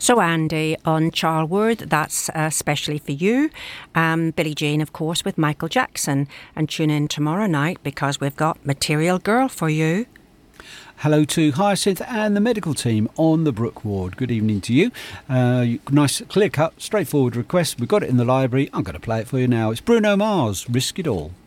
So Andy, on Charlwood, that's especially for you. Billie Jean, of course, with Michael Jackson. And tune in tomorrow night because we've got Material Girl for you. Hello to Hyacinth and the medical team on the Brook Ward. Good evening to you. Nice, clear-cut, straightforward request. We've got it in the library. I'm going to play it for you now. It's Bruno Mars, Risk It All.